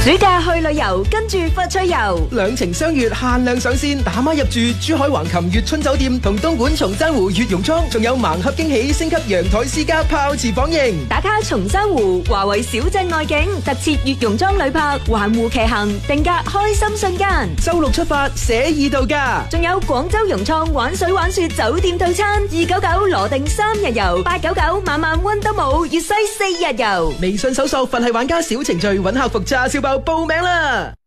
暑假去旅遊，跟住佛趣遊， 兩情相悅限量上線，打孖入住珠海橫琴悅春酒店同東莞松山湖悅榕莊，仲有盲盒驚喜，升級陽台私家泡池房型， 打卡松山湖華為小鎮外景，特設悅榕莊旅泊，環湖騎行，定格開心瞬間。 周6出發，寫意度假， 仲有廣州融創玩水玩雪酒店套餐，299羅定3日遊，899晚晚溫都冇，粵西4日遊。 微信搜索佛系玩家小程序，揾客服炸燒包報名啦！